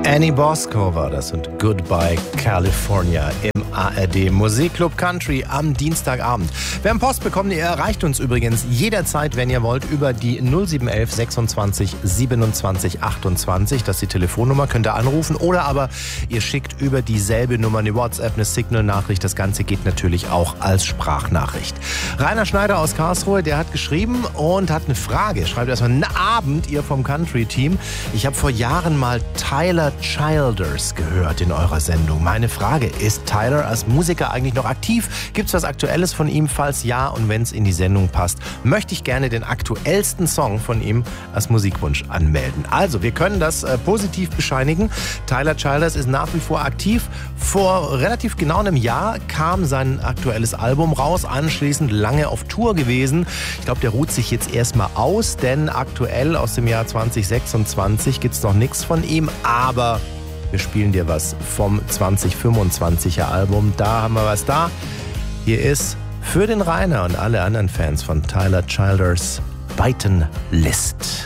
Annie Bosco war das und Goodbye California im ARD Musikclub Country am Dienstagabend. Wir haben Post bekommen, ihr erreicht uns übrigens jederzeit, wenn ihr wollt, über die 0711 26 27 28. Das ist die Telefonnummer, könnt ihr anrufen oder aber ihr schickt über dieselbe Nummer eine WhatsApp, eine Signal-Nachricht. Das Ganze geht natürlich auch als Sprachnachricht. Rainer Schneider aus Karlsruhe, der hat geschrieben und hat eine Frage. Schreibt erstmal: Guten Abend, ihr vom Country-Team. Ich habe vor Jahren mal Tyler Childers gehört in eurer Sendung. Meine Frage, ist Tyler als Musiker eigentlich noch aktiv? Gibt es was Aktuelles von ihm? Falls ja und wenn es in die Sendung passt, möchte ich gerne den aktuellsten Song von ihm als Musikwunsch anmelden. Also, wir können das positiv bescheinigen. Tyler Childers ist nach wie vor aktiv. Vor relativ genau einem Jahr kam sein aktuelles Album raus, anschließend lange auf Tour gewesen. Ich glaube, der ruht sich jetzt erstmal aus, denn aktuell aus dem Jahr 2026 gibt es noch nichts von ihm, aber wir spielen dir was vom 2025er Album. Da haben wir was da. Hier ist für den Rainer und alle anderen Fans von Tyler Childers Biten List.